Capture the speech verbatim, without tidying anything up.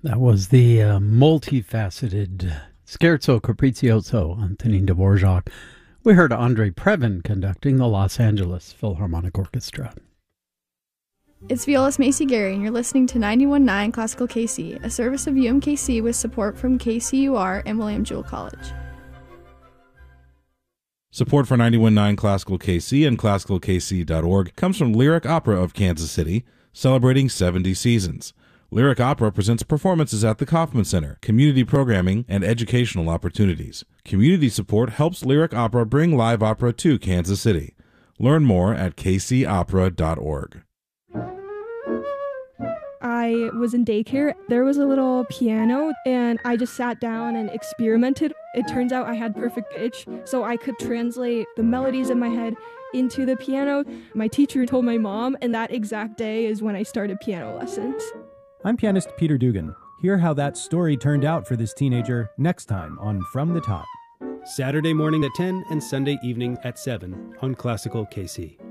That was the uh, multifaceted Scherzo Capriccioso on Antonin Dvorak. We heard Andre Previn conducting the Los Angeles Philharmonic Orchestra. It's Viola's Macy Gary, and you're listening to ninety-one point nine Classical K C, a service of U M K C with support from K C U R and William Jewell College. Support for ninety-one point nine Classical K C and classical k c dot org comes from Lyric Opera of Kansas City, celebrating seventy seasons. Lyric Opera presents performances at the Kauffman Center, community programming, and educational opportunities. Community support helps Lyric Opera bring live opera to Kansas City. Learn more at k c opera dot org. I was in daycare. There was a little piano, and I just sat down and experimented. It turns out I had perfect pitch, so I could translate the melodies in my head into the piano. My teacher told my mom, and that exact day is when I started piano lessons. I'm pianist Peter Dugan. Hear how that story turned out for this teenager next time on From the Top. Saturday morning at ten and Sunday evening at seven on Classical K C.